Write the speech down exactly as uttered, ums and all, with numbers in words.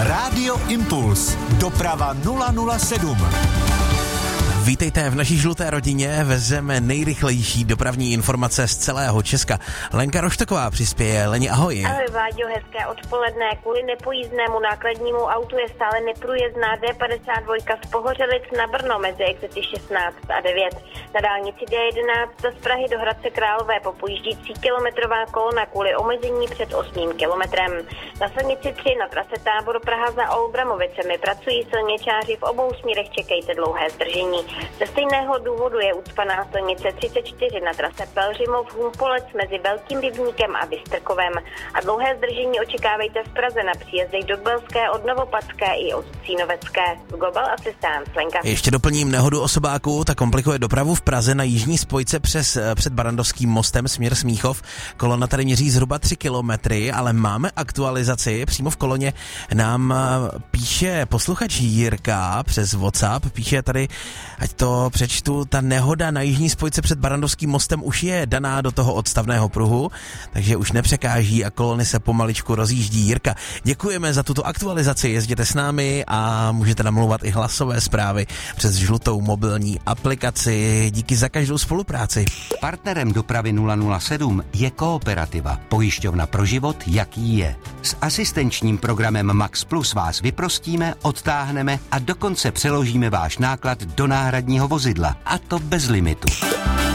Rádio Impuls. Doprava nula nula sedm. Vítejte v naší žluté rodině, vezeme nejrychlejší dopravní informace z celého Česka. Lenka Roštoková přispěje. Leni, ahoj. Ahoj Váďo, hezké odpoledne. Kvůli nepojízdnému nákladnímu autu je stále neprůjezdná D padesát dva z Pohořelic na Brno mezi exity šestnáct a devět. Na dálnici D jedenáct z Prahy do Hradce Králové popojíždí tříkilometrová kolona kvůli omezení před osmým kilometrem. Na silnici tři na trase Tábor Praha za Olbramovicemi pracují silničáři, v obou směrech čekejte dlouhé zdržení. Ze stejného důvodu je ucpaná silnice třicet čtyři na trase Pelřimov Humpolec mezi Velkým Rybníkem a Vystrkovem. A dlouhé zdržení očekávejte v Praze na příjezdech do Kbelské, od Novopadské i od Cínovecké. Global Assistant, Lenka. Ještě doplním nehodu osobáků, ta komplikuje dopravu v Praze na jižní spojce přes před Barandovským mostem směr Smíchov. Kolona tady měří zhruba tři kilometry, ale máme aktualizaci. Přímo v koloně nám píše posluchač Jirka přes WhatsApp, píše tady, ať to přečtu, ta nehoda na jižní spojce před Barandovským mostem už je daná do toho odstavného pruhu, takže už nepřekáží a kolony se pomaličku rozjíždí. Jirka, děkujeme za tuto aktualizaci, jezděte s námi a můžete namlouvat i hlasové zprávy přes žlutou mobilní aplikaci. Díky za každou spolupráci. Partnerem dopravy nula nula sedm je Kooperativa, pojišťovna pro život, jaký je. S asistenčním programem Max Plus vás vyprostíme, odtáhneme a dokonce přeložíme váš náklad do náhradního vozidla, a to bez limitu.